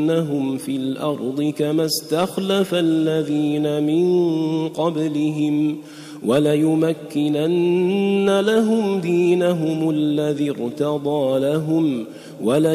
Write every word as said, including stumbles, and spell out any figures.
إنهم في الأرض كما استخلف الذين من قبلهم وليمكنن لهم دينهم الذي ارتضى لهم